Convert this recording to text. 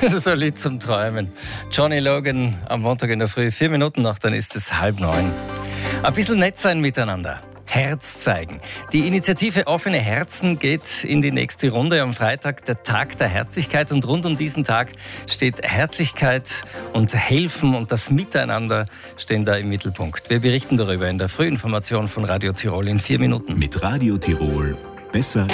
So ein Lied zum Träumen. Johnny Logan am Montag in der Früh, 4 Minuten nach, dann ist es 8:30. Ein bisschen nett sein miteinander. Herz zeigen. Die Initiative Offene Herzen geht in die nächste Runde. Am Freitag der Tag der Herzlichkeit und rund um diesen Tag steht Herzlichkeit und Helfen und das Miteinander stehen da im Mittelpunkt. Wir berichten darüber in der Frühinformation von Radio Tirol in 4 Minuten. Mit Radio Tirol besser